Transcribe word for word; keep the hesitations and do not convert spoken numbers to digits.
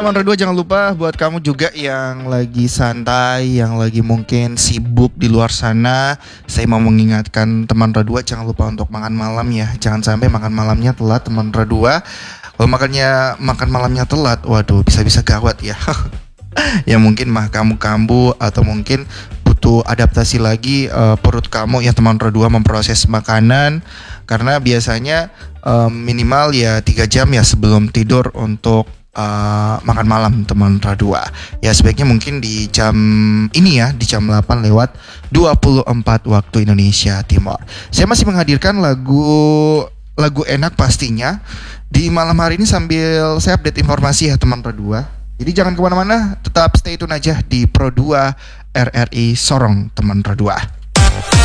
teman Redua, jangan lupa buat kamu juga yang lagi santai, yang lagi mungkin sibuk di luar sana, saya mau mengingatkan teman Redua jangan lupa untuk makan malam ya. Jangan sampai makan malamnya telat teman Redua. Kalau makannya makan malamnya telat, waduh bisa-bisa gawat ya. Ya mungkin mah kamu kambuh atau mungkin butuh adaptasi lagi uh, perut kamu ya teman Redua memproses makanan, karena biasanya uh, minimal ya tiga jam ya sebelum tidur untuk Uh, makan malam teman Radua. Ya sebaiknya mungkin di jam ini ya, di jam delapan lewat dua puluh empat waktu Indonesia Timur. Saya masih menghadirkan lagu lagu enak pastinya di malam hari ini sambil saya update informasi ya teman Radua. Jadi jangan kemana-mana, tetap stay tune aja di Pro dua R R I Sorong teman Radua.